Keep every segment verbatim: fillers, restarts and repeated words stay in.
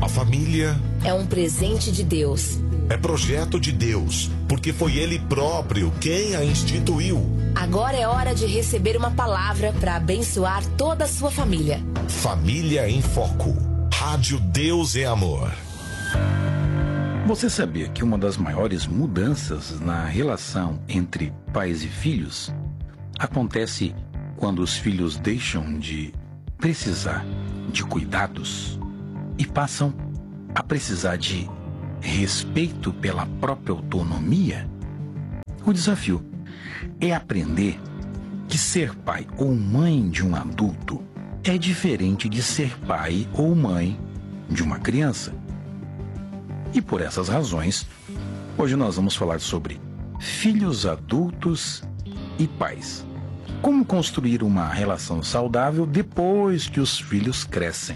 A família é um presente de Deus. É projeto de Deus, porque foi Ele próprio quem a instituiu. Agora é hora de receber uma palavra para abençoar toda a sua família. Família em Foco. Rádio Deus é Amor. Você sabia que uma das maiores mudanças na relação entre pais e filhos acontece quando os filhos deixam de precisar de cuidados e passam a precisar de respeito pela própria autonomia? O desafio é aprender que ser pai ou mãe de um adulto é diferente de ser pai ou mãe de uma criança. E por essas razões, hoje nós vamos falar sobre filhos adultos e pais. Como construir uma relação saudável depois que os filhos crescem.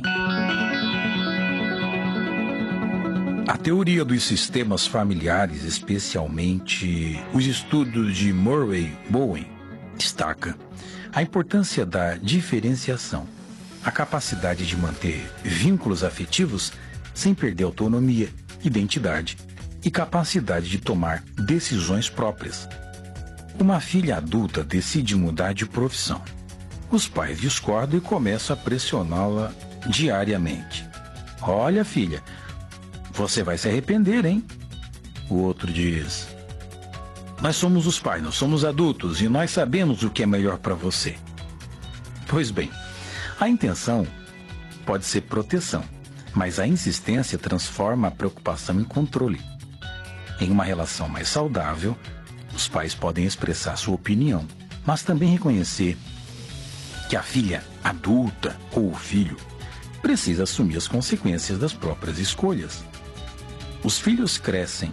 A teoria dos sistemas familiares, especialmente os estudos de Murray Bowen, destaca a importância da diferenciação, a capacidade de manter vínculos afetivos sem perder autonomia, identidade e capacidade de tomar decisões próprias. Uma filha adulta decide mudar de profissão. Os pais discordam e começam a pressioná-la diariamente. Olha, filha, você vai se arrepender, hein? O outro diz: nós somos os pais, nós somos adultos e nós sabemos o que é melhor para você. Pois bem, a intenção pode ser proteção, mas a insistência transforma a preocupação em controle. Em uma relação mais saudável, os pais podem expressar sua opinião, mas também reconhecer que a filha adulta ou o filho precisa assumir as consequências das próprias escolhas. Os filhos crescem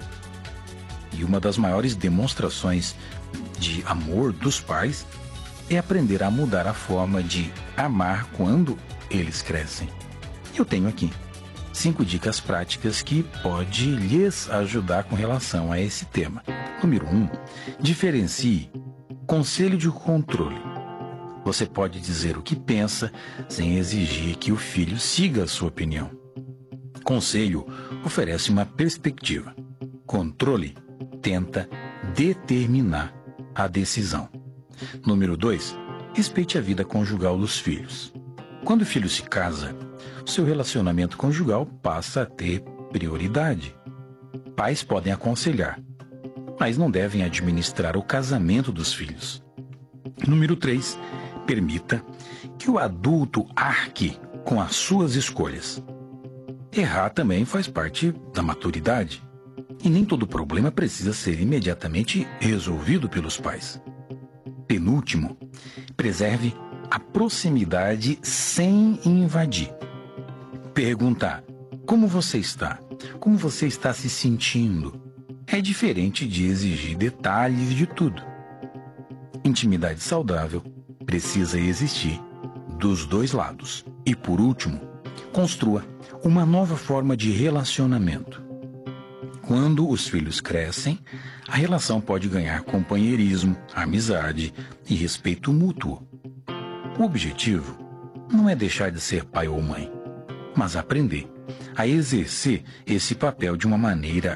e uma das maiores demonstrações de amor dos pais é aprender a mudar a forma de amar quando eles crescem. Eu tenho aqui cinco dicas práticas que pode lhes ajudar com relação a esse tema. Número um, diferencie conselho de controle. Você pode dizer o que pensa sem exigir que o filho siga a sua opinião. Conselho oferece uma perspectiva. Controle tenta determinar a decisão. Número dois, respeite a vida conjugal dos filhos. Quando o filho se casa, o seu relacionamento conjugal passa a ter prioridade. Pais podem aconselhar, mas não devem administrar o casamento dos filhos. Número três, permita que o adulto arque com as suas escolhas. Errar também faz parte da maturidade. E nem todo problema precisa ser imediatamente resolvido pelos pais. Penúltimo, preserve a proximidade sem invadir. Perguntar: como você está? Como você está se sentindo? É diferente de exigir detalhes de tudo. Intimidade saudável precisa existir dos dois lados. E por último, construa uma nova forma de relacionamento. Quando os filhos crescem, a relação pode ganhar companheirismo, amizade e respeito mútuo. O objetivo não é deixar de ser pai ou mãe, mas aprender a exercer esse papel de uma maneira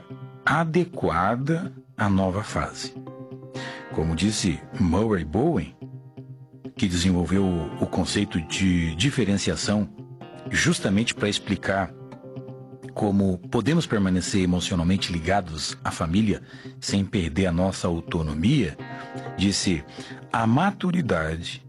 adequada à nova fase. Como disse Murray Bowen, que desenvolveu o conceito de diferenciação justamente para explicar como podemos permanecer emocionalmente ligados à família sem perder a nossa autonomia, disse: a maturidade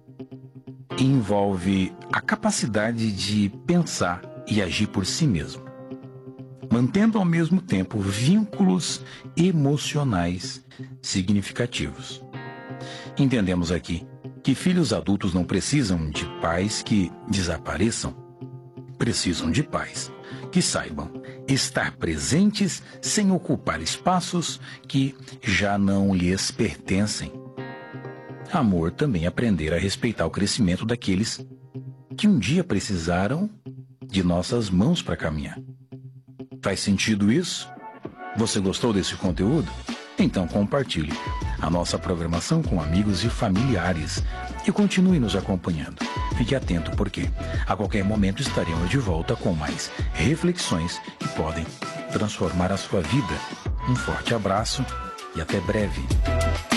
envolve a capacidade de pensar e agir por si mesmo, mantendo ao mesmo tempo vínculos emocionais significativos. Entendemos aqui que filhos adultos não precisam de pais que desapareçam, precisam de pais que saibam estar presentes sem ocupar espaços que já não lhes pertencem. Amor também é aprender a respeitar o crescimento daqueles que um dia precisaram de nossas mãos para caminhar. Faz sentido isso? Você gostou desse conteúdo? Então compartilhe a nossa programação com amigos e familiares. e continue nos acompanhando. Fique atento porque a qualquer momento estaremos de volta com mais reflexões que podem transformar a sua vida. Um forte abraço e até breve.